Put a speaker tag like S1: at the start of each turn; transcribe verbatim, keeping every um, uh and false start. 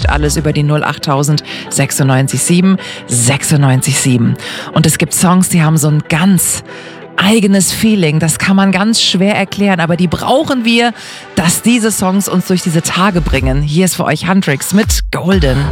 S1: und alles über die null achttausend sechsundneunzig sieben sechsundneunzig sieben. Und es gibt Songs, die haben so ein ganz eigenes Feeling, das kann man ganz schwer erklären, aber die brauchen wir, dass diese Songs uns durch diese Tage bringen. Hier ist für euch Huntrix mit Golden.